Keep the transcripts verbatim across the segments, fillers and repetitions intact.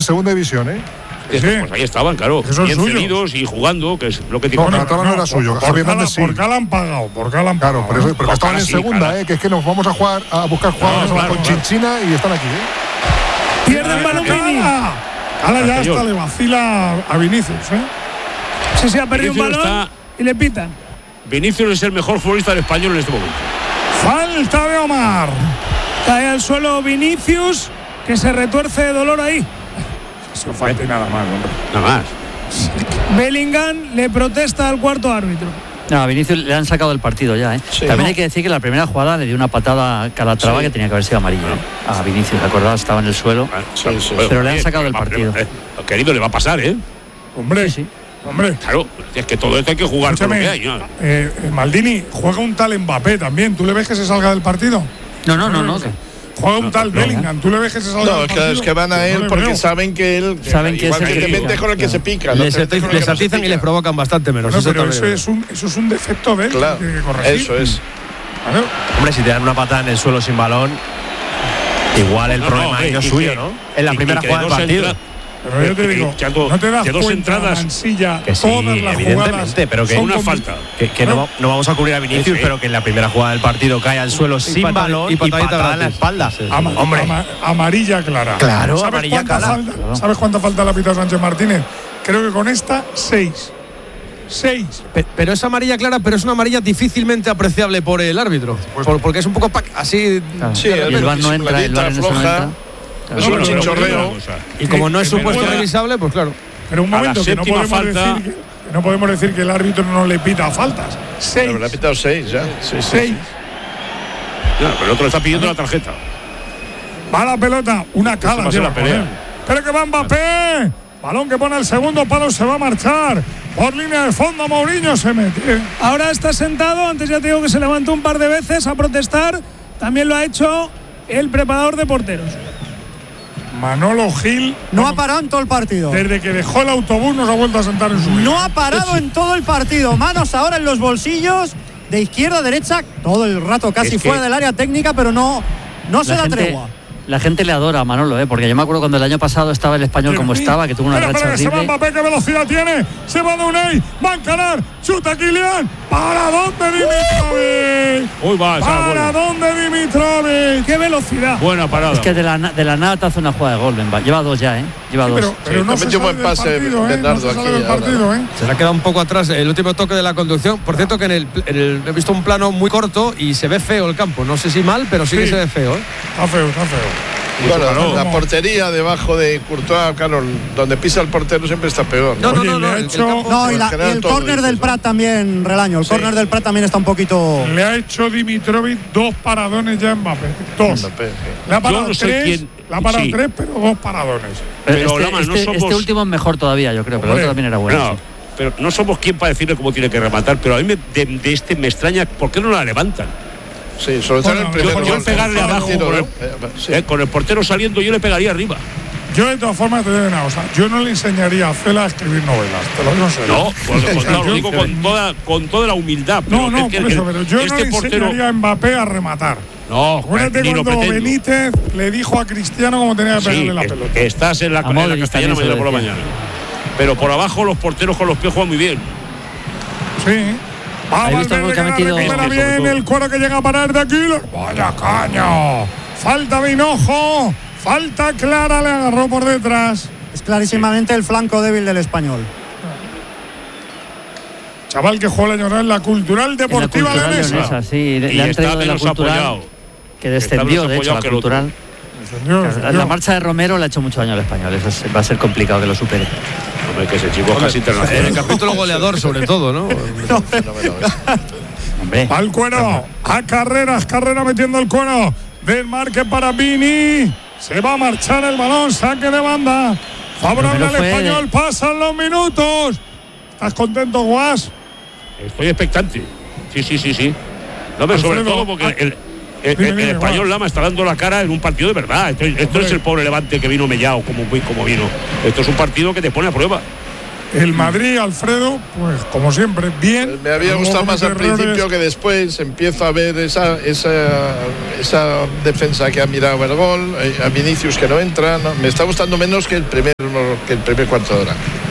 segunda división, ¿eh? Sí. Pues ahí estaban, claro, bien cedidos y jugando, que es lo que tiene. No, Calatrava no, no era suyo. Por Cala sí. Por Cala han pagado, por Cala han pagado. Claro, pero, eso, pero estaban en sí, segunda, Cala. ¿eh? Que es que nos vamos a jugar a buscar jugadores no, claro, con claro. Chinchina y están aquí, ¿eh? Pierden balón Vini. Cala ya hasta le vacila a Vinicius, ¿eh? Sí, sí, ha perdido un balón está... y le pitan. Vinicius es el mejor futbolista del español en este momento. Falta de Omar. Cae al suelo Vinicius, que se retuerce de dolor ahí. No falta nada más, hombre. Nada más. Bellingham le protesta al cuarto árbitro. No, a Vinicius le han sacado del partido ya, ¿eh? Sí, También no. hay que decir que la primera jugada le dio una patada a Calatrava sí. que tenía que haber sido amarilla. ¿eh? A Vinicius, ¿acordás? Estaba en el suelo. Sí, sí, pero sí. le han sacado del partido. Eh, querido, le va a pasar, ¿eh? Hombre, sí. sí. Hombre. Claro, es que todo esto hay que jugar con lo que hay, ¿no? Eh, Maldini, juega un tal Mbappé también. ¿Tú le ves que se salga del partido? No, no, no, no. no. Juega un tal no, Bellingham, ¿tú le ves que se salga? No, es que, es que van a él no porque saben que él saben que igualmente es con el que se pica. Les, atiz, les atizan y les provocan bastante menos. No, eso, pero eso es, un, eso es un defecto de él. Claro, que corregir. Eso es. Claro. Hombre, si te dan una patada en el suelo sin balón, igual el no, problema no, no es suyo, que, ¿no? En la y, primera y jugada del partido. Entra, pero yo te digo, Chato, no te das que dos cuenta, entradas, Mansilla, que sí, todas las jugadas pero que una falta. Que, que no, no vamos a cubrir a Vinicius, sí, sí. pero que en la primera jugada del partido cae al suelo y sin patada, balón y patada en la espalda. Sí, sí. Ama, Hombre, ama, amarilla clara. Claro, ¿Sabes amarilla clara. Falta, claro. ¿Sabes cuánta falta le ha pitado Sánchez Martínez? Creo que con esta, seis. Seis. Pero, pero es amarilla clara, pero es una amarilla difícilmente apreciable por el árbitro. Pues, por, porque es un poco pac, así. Claro. Sí, el bar no entra, el bar no entra. Es un chinchorreo. Y como no es supuesto revisable, pues claro. Pero un momento, que no, podemos falta, decir que, que no podemos decir que el árbitro no le pita faltas. Seis. Pero le ha pitado seis ya. Sí, seis. Ya, pero el otro le está pidiendo la tarjeta. Va la pelota, una cala. La pelea. Pero que va Mbappé. Balón que pone el segundo palo, se va a marchar. Por línea de fondo, Mourinho se mete. Ahora está sentado, antes ya te digo que se levantó un par de veces a protestar. También lo ha hecho el preparador de porteros. Manolo Gil no, no ha parado en todo el partido. Desde que dejó el autobús no se ha vuelto a sentar en su vida. No ha parado en todo el partido. Manos ahora en los bolsillos, de izquierda a derecha, todo el rato casi es fuera del área técnica, pero no, no se da gente, tregua. La gente le adora a Manolo, ¿eh? Porque yo me acuerdo cuando el año pasado estaba el Español como estaba, que tuvo una racha horrible. Se va Mbappé, qué velocidad tiene. Se va de Unai, va a encarar, chuta Kylian. ¿Para dónde Dimitrovic? Uy, va, ¿Para dónde Dimitrovic? ¡Qué velocidad! Buena parada. Es que de la, de la nada te hace una jugada de gol, Benba. Lleva dos ya, ¿eh? Lleva sí, dos. Pero, pero sí, no se sale buen pase partido, Bernardo ¿eh? No se aquí. Partido, ¿eh? Se le ha quedado un poco atrás el último toque de la conducción. Por cierto, que en el, en el he visto un plano muy corto y se ve feo el campo. No sé si mal, pero sí, sí. que se ve feo, ¿eh? Está feo, está feo. Bueno, claro, la portería debajo de Courtois, claro, donde pisa el portero siempre está peor. No, no, Oye, no, no, no, el, hecho, el no y, la, y el córner del Prat también, Relaño. El sí. córner del Prat también está un poquito. Le ha hecho Dimitrovic dos paradones ya en Mbappé. Dos. Mbappé, sí. Le ha parado no tres, quién, le ha parado sí. tres, pero dos paradones. Pero este, Lama, este, no somos, este último es mejor todavía, yo creo, pero el otro también era bueno. No, sí. Pero no somos quien para decirle cómo tiene que rematar, pero a mí me, de, de este me extraña, ¿por qué no la levantan? Sí, sobre todo bueno, el primero. Yo, yo pegarle abajo con el, sí. eh, con el portero saliendo, yo le pegaría arriba. Yo de todas formas te digo una cosa, yo no le enseñaría a Cela a escribir novelas, te lo digo en serio. No, pues lo, contrario, lo digo con toda, con toda la humildad. No, no, es que, por eso, pero yo este no le portero... enseñaría a Mbappé a rematar. No, acuérdate ni cuando lo Benítez le dijo a Cristiano cómo tenía que pegarle sí, la que, pelota. Que estás en la, en la castellana mañana por la mañana. Pero por abajo los porteros con los pies juegan muy bien. Sí. Va Ahí visto que ha metido recupera bien el cuero que llega a parar de aquí. Vaya caño. Falta de Hinojo. Falta clara, le agarró por detrás. Es clarísimamente el flanco débil del Español. Chaval que juega la en la Cultural Deportiva en la cultural de Nesa. Leonesa, sí, le, le han traído de la Cultural apoyado. Que descendió, de hecho, la Cultural. Señor, la, la marcha de Romero le ha hecho mucho daño al Español. Eso es, va a ser complicado que lo supere. Hombre, que ese chico es casi internacional. En el capítulo goleador, sobre todo, ¿no? no, Hombre. Al cuero, a Carreras, Carrera metiendo el cuero. Desmarque para Vini. Se va a marchar el balón, saque de banda. Favorable al Español, de... pasan los minutos. ¿Estás contento, Guas? Estoy expectante. Sí, sí, sí, sí. No, pero sobre todo porque el, el, el, dime, el, el español Guas. Lama está dando la cara en un partido de verdad. Esto, esto es el pobre Levante que vino mellado como, como vino. Esto es un partido que te pone a prueba. El Madrid, Alfredo, pues como siempre, bien. Pues me había gustado más al errores. principio que después. Empiezo a ver esa, esa, esa defensa que ha mirado el gol, a Vinicius que no entra. No, me está gustando menos que el primer, que el primer cuarto de hora.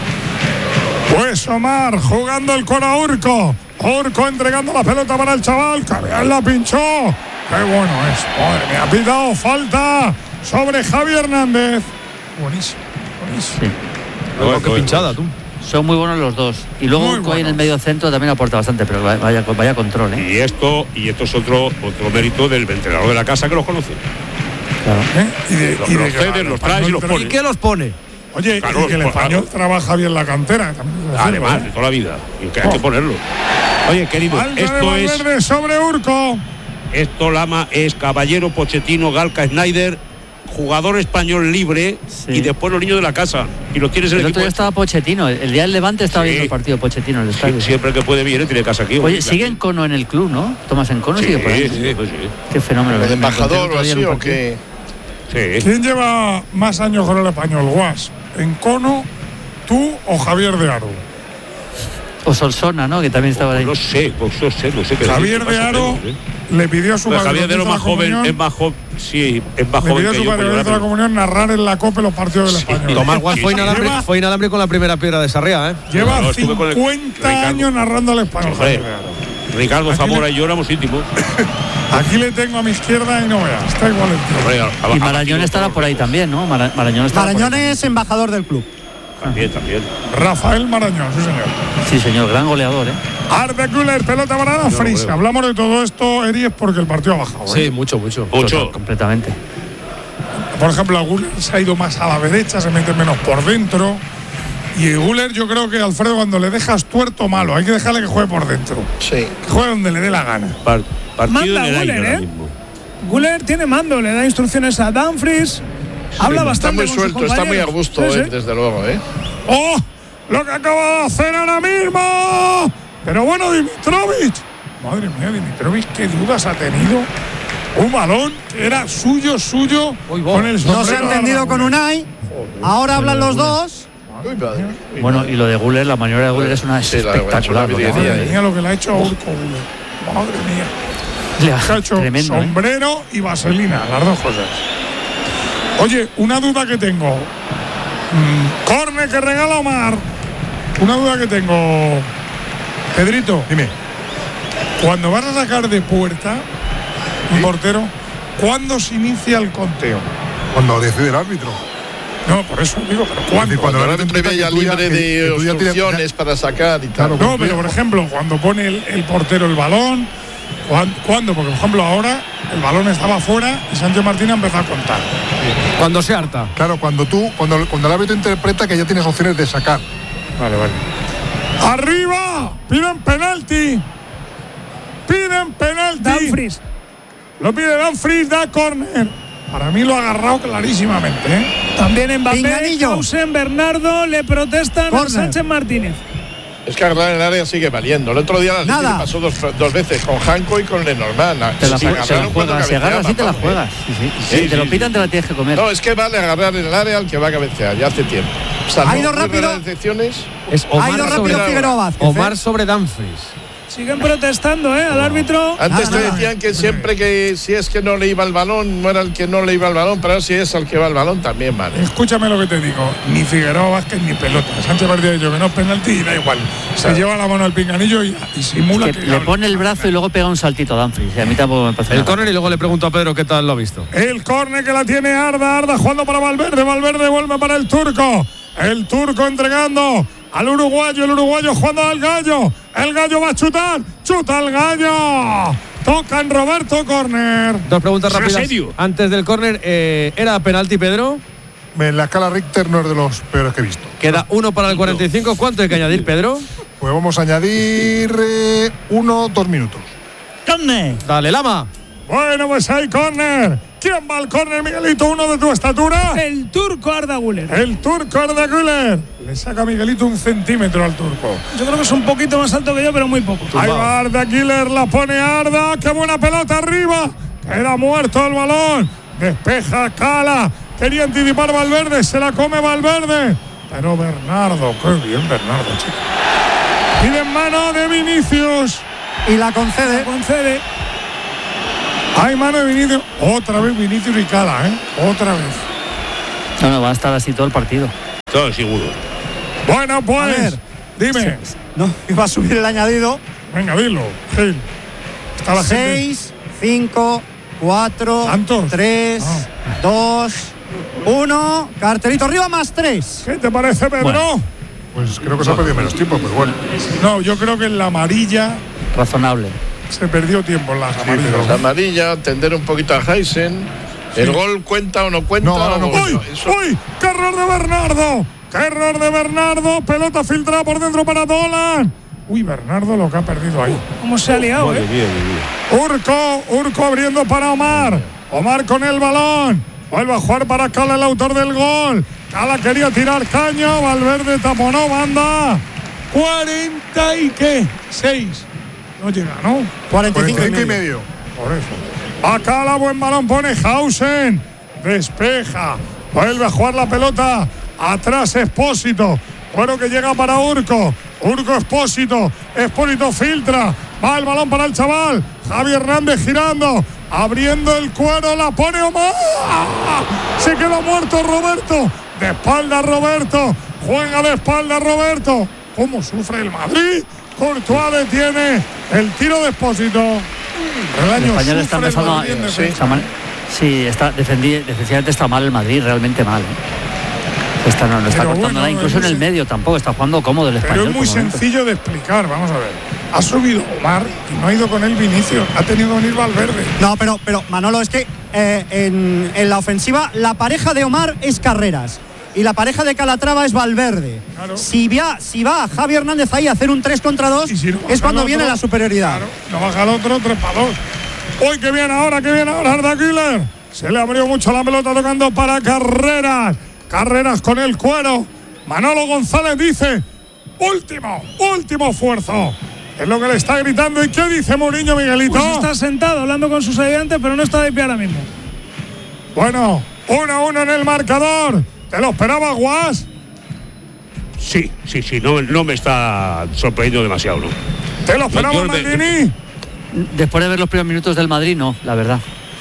Pues Omar jugando el con a Urco. Urco entregando la pelota para el chaval. Que bien la pinchó. Qué bueno es. Madre mía, ha pitado falta sobre Javi Hernández. Buenísimo, buenísimo. Sí. No, qué pinchada, tú. Son muy buenos los dos. Y luego Urco ahí en el medio centro también aporta bastante, pero vaya, vaya control, ¿eh? Y esto, y esto es otro, otro mérito del entrenador de la casa que los conoce. Claro. ¿Eh? Y de, los, y de los cede, los trae y los pone. ¿Y qué los pone? Oye, claro, y que el español claro. trabaja bien la cantera. Además, de toda la vida. Y que hay que ponerlo. Oye, querido, Falta esto de es. Valverde sobre Urco. Esto, Lama, es Caballero, Pochettino, Galca, Snyder, jugador español libre, sí. Y después los niños de la casa. Y los tienes en el El otro día estaba Pochettino. El día del Levante estaba sí. viendo el partido Pochettino en el estadio. Sí, siempre que puede viene, tiene casa aquí. Oye, sigue en Cono en el club, ¿no? Tomás en Cono sí, sigue por ahí. Sí, pues sí. Qué fenómeno. ¿El embajador o así o qué? Sí. ¿Quién lleva más años con el español, Guas? ¿En Cono, tú o Javier de Aro? O Solsona, ¿no? Que también estaba pues ahí. No sé, pues no sé, no sé qué Javier de Aro menos, ¿eh? Le pidió a su pues padre. Javier de Aro más joven, es más joven, sí, es más joven. Le pidió a su padre de la comunión narrar en la COPE los partidos del sí. español. Tomás Guas fue inalámbrico fue inalámbrico con la primera piedra de Sarriá, ¿eh? Lleva no, cincuenta años narrando al español. Hombre, Ricardo aquí Zamora le... y yo éramos íntimos. Aquí le tengo a mi izquierda y no veas, está igual el tío. Hombre, a, a, y Marañón estará por ahí también, ¿no? Mara, Marañón, Marañón es embajador del club. También, también. Rafael Marañón, sí señor. Sí señor, gran goleador, ¿eh? Arda Güler, pelota para Dumfries. No, Hablamos de todo esto, Eri, es porque el partido ha bajado. Sí, ¿eh? mucho, mucho. Mucho. Total, completamente. Por ejemplo, Güler se ha ido más a la derecha, se mete menos por dentro. Y Güler, yo creo que Alfredo, cuando le dejas tuerto, malo. Hay que dejarle que juegue por dentro. Sí. Que juegue donde le dé la gana. Par partido Manda en el aire Güler, ahora ¿eh? mismo. Güler tiene mando, le da instrucciones a Dumfries. Sí, habla bastante. Está muy suelto, está muy a gusto, sí, eh, sí. desde luego, ¿eh? ¡Oh! Lo que acaba de hacer ahora mismo. Pero bueno, Dimitrovic. Madre mía, Dimitrovic, qué dudas ha tenido. Un balón que era suyo, suyo. Uy, con el no se ha entendido con Unai. Ahora hablan los dos. Bueno, y lo de Güler, la maniobra de Güler es una sí, espectacular. Madre mía, lo que le ha hecho a Urco Güler. Madre mía. Le ha, ha hecho tremendo, sombrero ¿eh? y vaselina, las dos cosas. Oye, una duda que tengo. Mm, Corne que regala Omar. Una duda que tengo. Pedrito, dime. Cuando vas a sacar de puerta un ¿sí? portero, ¿cuándo se inicia el conteo? Cuando decide el árbitro. No, por eso digo, pero ¿cuándo? Cuando el árbitro ve ya libre de obstrucciones para sacar y tal. No, pero por ejemplo, cuando pone el, el portero el balón, ¿cuándo? Porque por ejemplo ahora el balón estaba fuera y Sánchez Martín ha empezado a contar. Sí. Cuando se harta. Claro, cuando tú, cuando, cuando el árbitro interpreta que ya tienes opciones de sacar. Vale, vale. ¡Arriba! ¡Piden penalti! ¡Piden penalti! Dumfries. Lo pide Dumfries, da córner. Para mí lo ha agarrado clarísimamente, ¿eh? También Mbappé, Pausen, Bernardo le protestan corner. A Sánchez Martínez. Es que agarrar en el área sigue valiendo. El otro día la Leti pasó dos, dos veces con Janko y con Lenormand. Te la, se, se la juegas, si agarras así te la juegas. Sí, sí. Sí, sí, te lo pitan, te la tienes que comer. No, es que vale agarrar en el área al que va a cabecear, ya hace tiempo. Ha ido rápido. Es Omar, ha ido rápido sobre, Figueroa Vázquez, Omar ¿eh? sobre Dumfries. Siguen protestando, ¿eh? Al árbitro. Antes nada, te decían nada. que siempre que si es que no le iba el balón, no era el que no le iba el balón, pero si es el que va el balón también vale. Escúchame lo que te digo, ni Figueroa Vázquez ni pelota. Sánchez Martín ha dicho que no es penalti y da igual. Se claro. lleva la mano al pinganillo y, y simula es que, que le pone el brazo y luego pega un saltito a Dumfries. Y a mí tampoco me pasa el córner y luego le pregunto a Pedro qué tal lo ha visto. El córner que la tiene Arda, Arda jugando para Valverde, Valverde vuelve para el turco. El turco entregando al uruguayo, el uruguayo jugando al gallo. El gallo va a chutar, chuta el gallo. Tocan Roberto, córner. Dos preguntas ¿Es rápidas. serio? Antes del córner, eh, ¿era penalti, Pedro? En la escala Richter no es de los peores que he visto. Queda uno para el cuarenta y cinco. ¿Cuánto hay que añadir, Pedro? Pues vamos a añadir eh, uno, dos minutos. ¡Córner! Dale, Lama. Bueno, pues hay córner. ¿Quién va al córner, Miguelito? ¿Uno de tu estatura? El turco Arda Güler. El turco Arda Güler. Le saca a Miguelito un centímetro al turco. Yo creo que es un poquito más alto que yo, pero muy poco. Ahí va Arda Güler, la pone Arda. ¡Qué buena pelota arriba! Queda muerto el balón. Despeja, cala. Quería anticipar Valverde, se la come Valverde. Pero Bernardo, qué bien Bernardo, chico. Pide en mano de Vinicius. Y la concede. La concede. Hay mano de Vinicius. Otra vez Vinicius y Cala, ¿eh? Otra vez. No, no, va a estar así todo el partido. Todo seguro. Bueno, pues, a ver, dime. No, iba a subir el añadido. Venga, dilo, Gil. Está la seis, cinco, cuatro, tres, dos, uno. Cartelito arriba más tres. ¿Qué te parece, Pedro? Bueno. Pues creo que se ha perdido menos tiempo, pero bueno. No, yo creo que en la amarilla Razonable. se perdió tiempo en la amarilla. Sí, la amarilla, atender un poquito a Heisen. ¿El Sí. gol cuenta o no cuenta? No, no, no, o ¡Uy! eso- ¡Uy! ¡Qué error de Bernardo! ¡Qué error de Bernardo! Pelota filtrada por dentro para Dolan. Uy, Bernardo lo que ha perdido ahí. ¿Cómo se ha liado, Madre eh? mía, mi vida. Urco, Urco abriendo para Omar. Omar con el balón. Vuelve a jugar para Cala, el autor del gol. Cala quería tirar caño. Valverde taponó, banda. cuarenta y qué? seis. No llega, ¿no? cuarenta y cinco cuarenta y cinco y medio. Por eso. A Cala, buen balón, pone Hausen. Despeja. Vuelve a jugar la pelota. Atrás Expósito. Bueno, que llega para Urco. Urco Expósito. Expósito filtra. Va el balón para el chaval. Javi Hernández girando. Abriendo el cuero. La pone Omar. Se quedó muerto Roberto. De espalda Roberto. Juega de espalda Roberto. ¿Cómo sufre el Madrid? Courtois detiene el tiro de Expósito. El español está sufre el empezando a. Madrid en Sí, defensa. está mal. Sí, está defendi- defensivamente está mal el Madrid, realmente mal. ¿eh? Está, no, no está Pero cortando bueno, nada, incluso en es el muy medio tampoco está jugando cómodo el español. Pero es muy por momentos. sencillo de explicar, vamos a ver. Ha subido Omar y no ha ido con él Vinicius, ha tenido que venir Valverde. No, pero, pero Manolo, es que eh, en, en la ofensiva la pareja de Omar es Carreras y la pareja de Calatrava es Valverde. Claro. Si, va, si va Javi Hernández ahí a hacer un tres contra dos, Y si no baja es cuando el viene otro, la superioridad. Claro, no baja el otro, tres para dos. Uy, que viene ahora, que viene ahora Arda Güler. Se le abrió mucho la pelota tocando para Carreras. Carreras con el cuero. Manolo González dice: último, último esfuerzo. Es lo que le está gritando. ¿Y qué dice Mourinho, Miguelito? Pues está sentado hablando con sus ayudantes, pero no está de pie ahora mismo. Bueno, uno a uno en el marcador. ¿Te lo esperaba, Guas? Sí, sí, sí, no, no me está sorprendiendo demasiado, ¿no? ¿Te lo esperaba, yo me- Maldini? Después de ver los primeros minutos del Madrid, no, la verdad.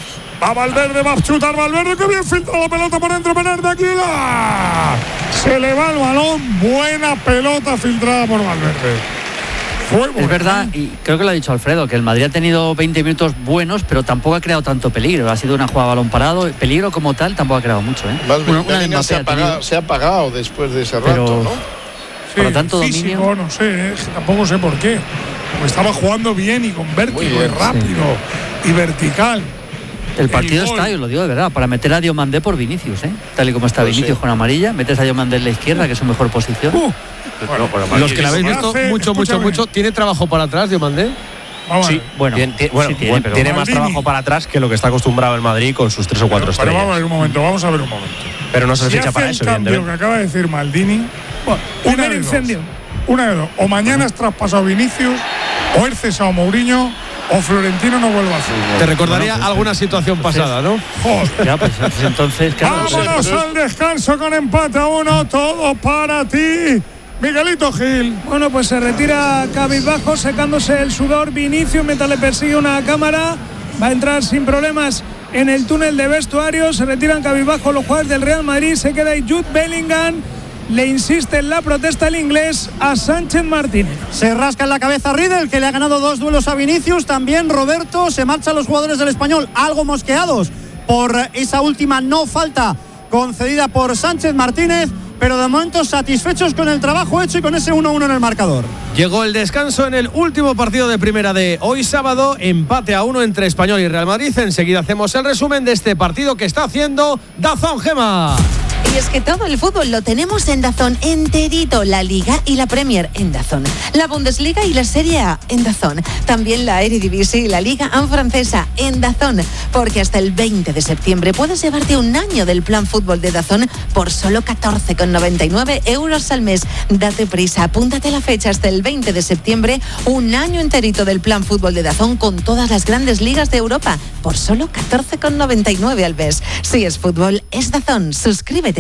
Va Valverde, va a chutar Valverde, que bien filtra la pelota por dentro, Bernardo Aquila. Se le va el balón, buena pelota filtrada por Valverde. Fue Es buena. verdad, y creo que lo ha dicho Alfredo, que el Madrid ha tenido veinte minutos buenos, pero tampoco ha creado tanto peligro. Ha sido una jugada a balón parado. Peligro como tal tampoco ha creado mucho. ¿eh? Más Una- una de Bellingham Mbappé se, ha ha tenido, apagado, se ha apagado después de ese Pero- rato, ¿no? Sí, por lo tanto, físico, dominio. no sé, eh, tampoco sé por qué. Como estaba jugando bien y con vértigo, Muy bien, y rápido y vertical. El partido El gol. está, y os lo digo de verdad, para meter a Diomandé por Vinicius, ¿eh? Tal y como está Pues Vinicius sí. con amarilla, metes a Diomandé en la izquierda, que es su mejor posición. Uh, No, con la Los Madrid. que la habéis Hace- visto mucho, mucho, escúchame. mucho, ¿tiene trabajo para atrás, Diomandé? vamos a Sí, ver. Bueno, Tien- tien- bueno, sí tiene, bueno, pero- tiene más Maldini. trabajo para atrás que lo que está acostumbrado el Madrid con sus tres o cuatro Pero, pero vamos a estrellas. ver un momento, vamos a ver un momento. Pero no se le Si ficha hace para el eso, cambio que evidentemente. acaba de decir Maldini, Bueno, una primer de dos. incendio. Una de dos. O mañana es traspasado Vinicius, o es cesado Mourinho, o Florentino no vuelve a hacer. Te recordaría Bueno, pues, alguna situación pasada, ¿no? Joder. Ya, pues, pues entonces, claro, Vámonos al descanso con empate a uno. Todo para ti, Miguelito Gil. Bueno, pues se retira cabizbajo, secándose el sudor Vinicius mientras le persigue una cámara. Va a entrar sin problemas en el túnel de vestuario. Se retiran cabizbajo los jugadores del Real Madrid. Se queda ahí Jude Bellingham. Le insiste en la protesta el inglés a Sánchez Martínez. Se rasca en la cabeza Riedel, que le ha ganado dos duelos a Vinicius. También Roberto. Se marchan los jugadores del Español, algo mosqueados por esa última no falta concedida por Sánchez Martínez, pero de momento satisfechos con el trabajo hecho y con ese uno a uno en el marcador. Llegó el descanso en el último partido de primera de hoy sábado, empate a uno entre Español y Real Madrid. Enseguida hacemos el resumen de este partido que está haciendo DAZN, Gema. Y es que todo el fútbol lo tenemos en DAZN enterito, la Liga y la Premier en DAZN, la Bundesliga y la Serie A en DAZN, también la Eredivisie y la Liga uno francesa en DAZN, porque hasta el veinte de septiembre puedes llevarte un año del plan fútbol de DAZN por solo catorce con noventa y nueve euros al mes. Date prisa, apúntate la fecha hasta el veinte de septiembre, un año enterito del plan fútbol de DAZN con todas las grandes ligas de Europa por solo catorce con noventa y nueve al mes. Si es fútbol, es DAZN. Suscríbete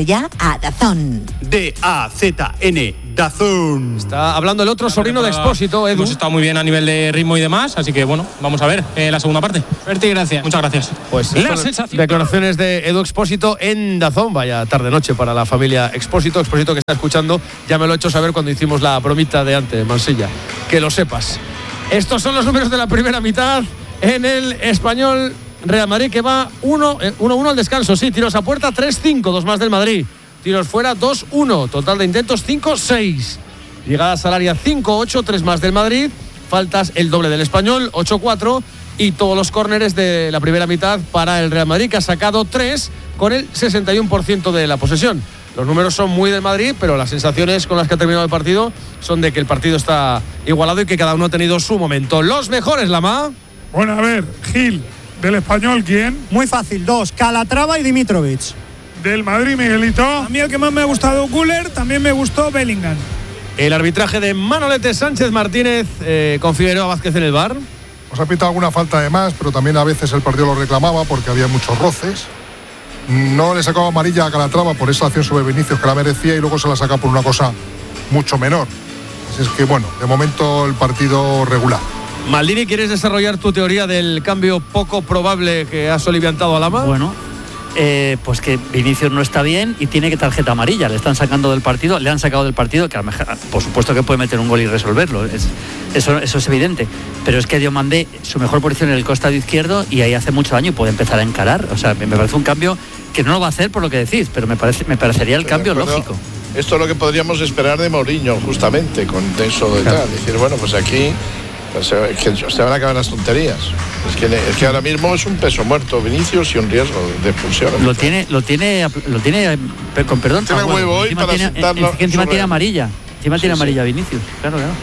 Suscríbete ya a DAZN. D A Z N, DAZN. Está hablando el otro sobrino de Expósito, Edu. Hemos estado muy bien a nivel de ritmo y demás, así que bueno, vamos a ver eh, la segunda parte. Suerte y gracias. Muchas gracias. Pues declaraciones de Edu Expósito en DAZN. Vaya tarde-noche para la familia Expósito. Expósito que está escuchando, ya me lo he hecho saber cuando hicimos la bromita de antes, Mansilla. Que lo sepas. Estos son los números de la primera mitad en el Español Real Madrid, que va uno uno al descanso. Sí, tiros a puerta tres cinco, dos más del Madrid. Tiros fuera dos uno, total de intentos cinco seis. Llegadas al área cinco ocho, tres más del Madrid. Faltas el doble del Español, ocho cuatro. Y todos los córneres de la primera mitad para el Real Madrid, que ha sacado tres con el sesenta y uno por ciento de la posesión. Los números son muy del Madrid, pero las sensaciones con las que ha terminado el partido son de que el partido está igualado y que cada uno ha tenido su momento. Los mejores, Lama. Bueno, a ver, Gil, del Español, ¿quién? Muy fácil, dos, Calatrava y Dimitrovic. Del Madrid, Miguelito. A mí el que más me ha gustado Güler, también me gustó Bellingham. El arbitraje de Manolete Sánchez Martínez eh, con Figueroa Vázquez en el bar. Os ha pitado alguna falta de más, pero también a veces el partido lo reclamaba porque había muchos roces. No le sacaba amarilla a Calatrava por esa acción sobre Vinicius que la merecía y luego se la saca por una cosa mucho menor. Así es que bueno, de momento el partido regular. Maldini, ¿quieres desarrollar tu teoría del cambio poco probable que ha soliviantado a Lama? Bueno, eh, pues que Vinicius no está bien y tiene que tarjeta amarilla. Le están sacando del partido, le han sacado del partido, que a lo mejor, por supuesto que puede meter un gol y resolverlo. Es, eso, eso es evidente. Pero es que Diomandé, su mejor posición en el costado izquierdo y ahí hace mucho daño y puede empezar a encarar. O sea, me parece un cambio que no lo va a hacer por lo que decís, pero me, parece, me parecería el cambio lógico. Esto es lo que podríamos esperar de Mourinho, justamente, con eso de claro. tal. Decir, bueno, pues aquí pues, es que se van a acabar las tonterías. Es que, es que ahora mismo es un peso muerto Vinicius y un riesgo de expulsión. Lo tiene, lo tiene, lo tiene, con perdón. Tiene huevo hoy encima para tiene, sentarlo. Encima, encima tiene amarilla. Encima sí, tiene amarilla sí. Vinicius, claro, claro.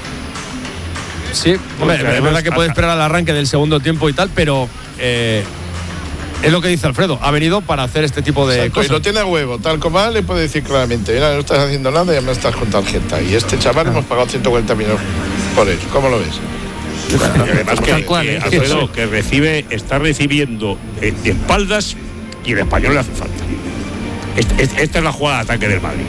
Sí, hombre, además, es verdad que puede esperar al arranque del segundo tiempo y tal, pero eh, es lo que dice Alfredo, ha venido para hacer este tipo de Exacto, cosas. Y lo tiene a huevo, tal como él le puede decir claramente, mira, no estás haciendo nada y ya me estás con tarjeta. Y este chaval ah. hemos pagado ciento cuarenta millones por él. ¿Cómo lo ves? Bueno, y además que, cual, que, ¿eh? Alfredo, que recibe, está recibiendo de, de espaldas y el Español le hace falta. Este, este, esta es la jugada de ataque del Madrid.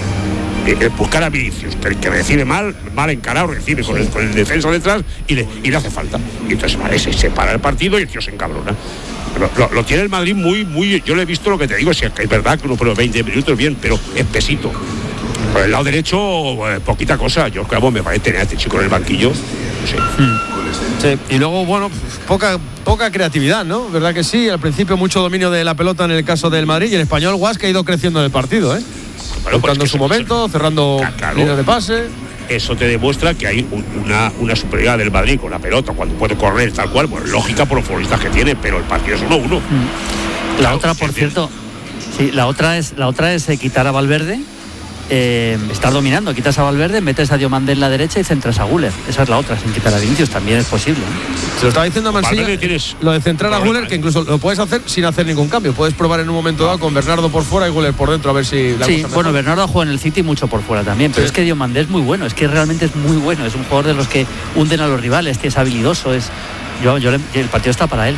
El buscar a Vinicius, el que recibe mal, mal encarado, recibe con el, con el defensa detrás y le, y le hace falta. Y entonces vale, se separa el partido y el tío se encabrona. Lo, lo, lo tiene el Madrid muy, muy. Yo le he visto lo que te digo, es, que es verdad que uno pone veinte minutos bien, pero es pesito. Por el lado derecho, eh, poquita cosa. Yo creo me parece tener a este chico en el banquillo. No sé. Hmm. Sí. Y luego, bueno, poca, poca creatividad, ¿no? ¿Verdad que sí? Al principio mucho dominio de la pelota en el caso del Madrid y el español Guas que ha ido creciendo en el partido, ¿eh? Bueno, buscando pues su momento, eso, cerrando claro, líneas de pase. Eso te demuestra que hay un, una, una superioridad del Madrid con la pelota cuando puede correr tal cual, pues lógica por los futbolistas que tiene, pero el partido es uno uno. Mm. La claro, otra, por cierto, sí, la otra es la otra es eh, quitar a Valverde, eh, estar dominando, quitas a Valverde, metes a Diomandé en la derecha y centras a Güler. Esa es la otra, sin quitar a Vinicius también es posible, ¿eh? Se lo estaba diciendo a Mansilla, lo de centrar a Güler, que incluso lo puedes hacer sin hacer ningún cambio. Puedes probar en un momento dado con Bernardo por fuera y Güler por dentro a ver si la sí, bueno, Bernardo juega en el City mucho por fuera también, pero sí. Es que Diomandé es muy bueno, es que realmente es muy bueno, es un jugador de los que hunden a los rivales, que es habilidoso, es yo, yo le, el partido está para él.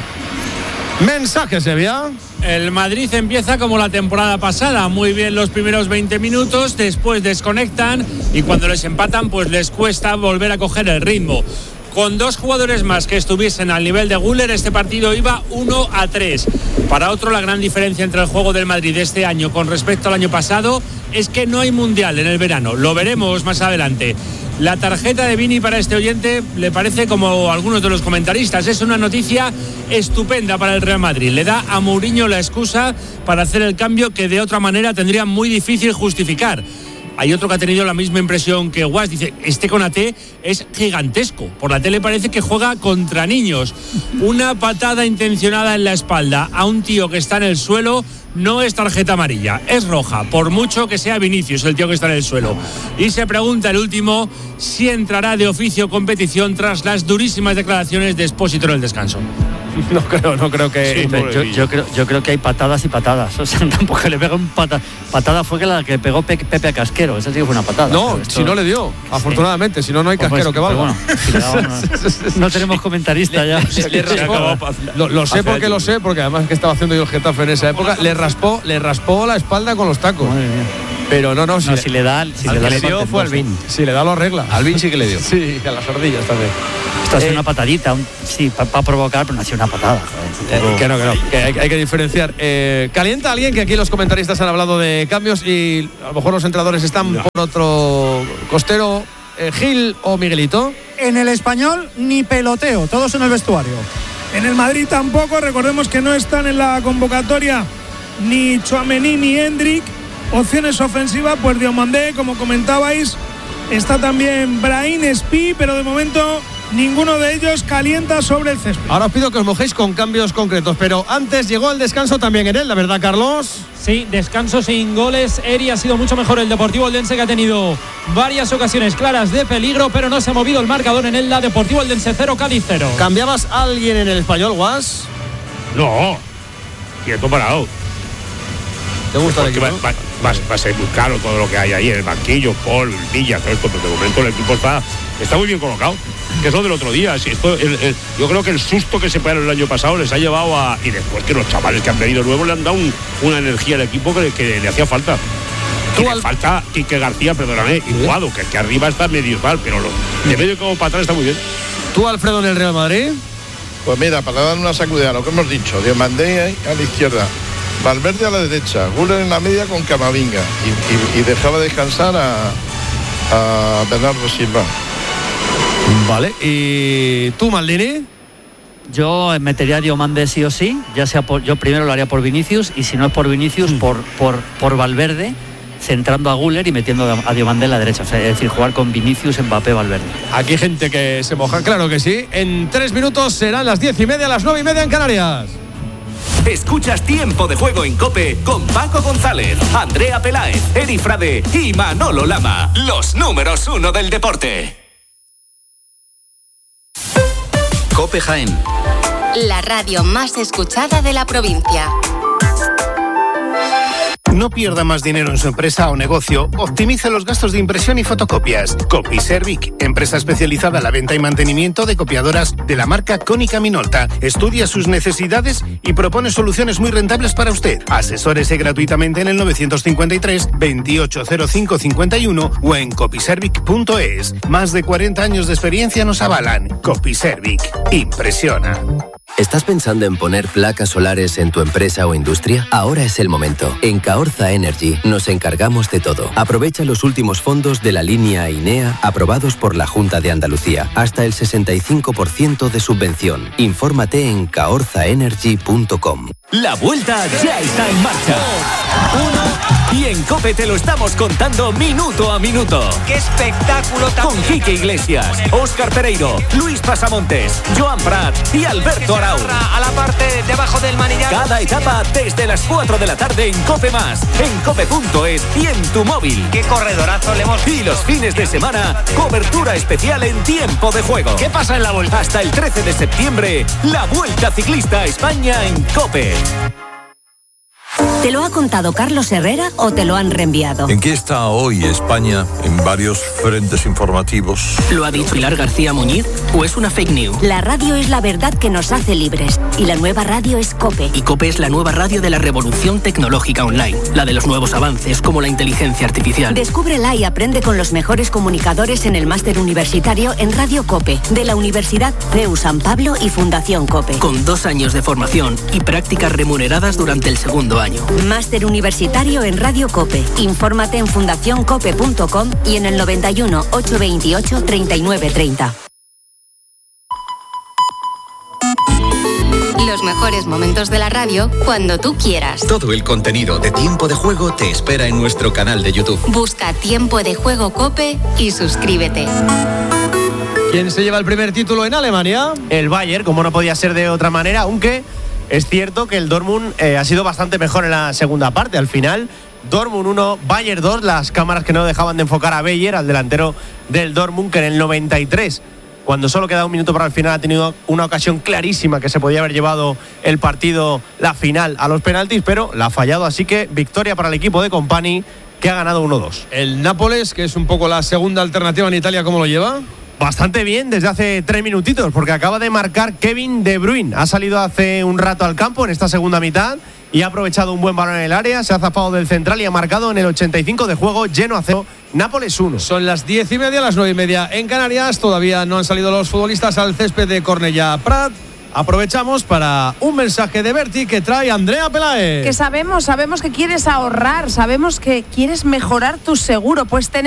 Mensaje, Sevilla. El Madrid empieza como la temporada pasada, muy bien los primeros veinte minutos, después desconectan y cuando les empatan pues les cuesta volver a coger el ritmo. Con dos jugadores más que estuviesen al nivel de Güler, este partido iba uno a tres. Para otro, la gran diferencia entre el juego del Madrid de este año con respecto al año pasado es que no hay mundial en el verano. Lo veremos más adelante. La tarjeta de Vini para este oyente le parece, como algunos de los comentaristas, es una noticia estupenda para el Real Madrid. Le da a Mourinho la excusa para hacer el cambio que de otra manera tendría muy difícil justificar. Hay otro que ha tenido la misma impresión que Guas. Dice, este Konaté es gigantesco. Por la tele parece que juega contra niños. Una patada intencionada en la espalda a un tío que está en el suelo no es tarjeta amarilla, es roja, por mucho que sea Vinicius el tío que está en el suelo. Y se pregunta el último si entrará de oficio competición tras las durísimas declaraciones de Expósito en el descanso. No creo, no creo que. Sí, yo, yo, creo, yo creo que hay patadas y patadas. O sea, tampoco le pegó un patada. Patada fue que la que pegó Pe Pepe a Casquero. Esa sí que fue una patada. No, esto, si no le dio, afortunadamente. Sí. Si no, no hay Casquero pues, que valga. Bueno, si daba, no, no tenemos comentarista ya. Le, le, le raspó, lo, lo sé porque lo sé, porque además que estaba haciendo yo el Getafe en esa época. Le raspó, le raspó la espalda con los tacos. Madre mía. Pero no, no, si, no, si le da, si al le, da que le dio fue Albín. Si le da lo arregla. Albín sí que le dio. Sí, a las ardillas también. Esto ha sido eh, una patadita, un, sí, para pa provocar, pero no ha sido una patada. Joder, eh, que no, que no, que hay, hay que diferenciar. Eh, ¿Calienta alguien? Que aquí los comentaristas han hablado de cambios y a lo mejor los entrenadores están no. por otro costero. Eh, ¿Gil o Miguelito? En el Español ni peloteo, todos en el vestuario. En el Madrid tampoco, recordemos que no están en la convocatoria ni Tchouaméni ni Hendrik. Opciones ofensivas, pues Diomandé, como comentabais, está también Brahim Espí, pero de momento ninguno de ellos calienta sobre el césped. Ahora os pido que os mojéis con cambios concretos, pero antes llegó el descanso también en él, ¿la verdad, Carlos? Sí, descanso sin goles. Eri ha sido mucho mejor el Deportivo Eldense, que ha tenido varias ocasiones claras de peligro, pero no se ha movido el marcador en el la Deportivo Eldense cero, Cádiz cero. ¿Cambiabas a alguien en el Español, Guas? No, quieto parado. ¿Te gusta el equipo? Va, va, va, va a ser muy caro todo lo que hay ahí en el banquillo, Paul, Villa, todo esto, pero de momento el equipo está, está muy bien colocado. Que es lo del otro día. Si esto, el, el, yo creo que el susto que se pegaron el año pasado les ha llevado a. Y después que los chavales que han venido nuevos le han dado un, una energía al equipo que, que le hacía falta. Y le falta Quique García, perdóname, y Guado, que, que arriba está medio mal, pero lo, de medio como para atrás está muy bien. ¿Tú, Alfredo, en el Real Madrid? Pues mira, para dar una sacudida a lo que hemos dicho, Diomandé a la izquierda, Valverde a la derecha, Güler en la media con Camavinga y, y, y dejaba descansar a, a Bernardo Silva. Vale, ¿y tú, Maldini? Yo metería a Diomandé sí o sí, ya sea por, yo primero lo haría por Vinicius y si no es por Vinicius, mm. por, por, por Valverde, centrando a Güler y metiendo a Diomandé en la derecha, o sea, es decir, jugar con Vinicius, Mbappé, Valverde. Aquí hay gente que se moja, claro que sí. En tres minutos serán las diez y media, las nueve y media en Canarias. Escuchas Tiempo de Juego en COPE con Paco González, Andrea Peláez, Eri Frade y Manolo Lama, los números uno del deporte. COPE Jaén, la radio más escuchada de la provincia. No pierda más dinero en su empresa o negocio. Optimice los gastos de impresión y fotocopias. Copiservic, empresa especializada en la venta y mantenimiento de copiadoras de la marca Konica Minolta. Estudia sus necesidades y propone soluciones muy rentables para usted. Asesórese gratuitamente en el novecientos cincuenta y tres, veintiocho cero cinco cincuenta y uno o en copiservic punto es. Más de cuarenta años de experiencia nos avalan. Copiservic. Impresiona. ¿Estás pensando en poner placas solares en tu empresa o industria? Ahora es el momento. En Caorza Energy nos encargamos de todo. Aprovecha los últimos fondos de la línea INEA aprobados por la Junta de Andalucía. Hasta el sesenta y cinco por ciento de subvención. Infórmate en caorza energy punto com. La vuelta ya está en marcha. Uno, y en COPE te lo estamos contando minuto a minuto. ¡Qué espectáculo tan! Con Quique Iglesias, Óscar Pereiro, Luis Pasamontes, Joan Prat y Alberto Arau. A la parte debajo del manillar. Cada etapa desde las cuatro de la tarde en COPE Más, en cope punto es y en tu móvil. ¡Qué corredorazo le hemos! Y los fines de semana, cobertura especial en Tiempo de Juego. ¿Qué pasa en la vuelta? Hasta el trece de septiembre, la Vuelta Ciclista a España en COPE. ¿Te lo ha contado Carlos Herrera o te lo han reenviado? ¿En qué está hoy España en varios frentes informativos? ¿Lo ha dicho Pilar García Muñiz o es una fake news? La radio es la verdad que nos hace libres y la nueva radio es COPE. Y COPE es la nueva radio de la revolución tecnológica online, la de los nuevos avances como la inteligencia artificial. Descúbrela y aprende con los mejores comunicadores en el máster universitario en Radio COPE de la Universidad C E U San Pablo y Fundación COPE. Con dos años de formación y prácticas remuneradas durante el segundo año. Máster universitario en Radio COPE. Infórmate en fundación cope punto com y en el noventa y uno, ochocientos veintiocho, treinta y nueve treinta. Los mejores momentos de la radio cuando tú quieras. Todo el contenido de Tiempo de Juego te espera en nuestro canal de YouTube. Busca Tiempo de Juego COPE y suscríbete. ¿Quién se lleva el primer título en Alemania? El Bayern, como no podía ser de otra manera, aunque es cierto que el Dortmund eh, ha sido bastante mejor en la segunda parte. Al final, Dortmund uno, Bayern dos, las cámaras que no dejaban de enfocar a Beyer, al delantero del Dortmund, que en el noventa y tres, cuando solo queda un minuto para el final ha tenido una ocasión clarísima que se podía haber llevado el partido, la final, a los penaltis, pero la ha fallado, así que victoria para el equipo de Company, que ha ganado uno dos. El Nápoles, que es un poco la segunda alternativa en Italia, ¿cómo lo lleva? Bastante bien desde hace tres minutitos, porque acaba de marcar Kevin De Bruyne. Ha salido hace un rato al campo en esta segunda mitad y ha aprovechado un buen balón en el área, se ha zafado del central y ha marcado en el ochenta y cinco de juego. Lleno a cero, Nápoles uno. Son las diez y media, las nueve y media en Canarias. Todavía no han salido los futbolistas al césped de Cornellà Prat. Aprovechamos para un mensaje de Berti que trae Andrea Peláez. Que sabemos, sabemos que quieres ahorrar, sabemos que quieres mejorar tu seguro, pues tenemos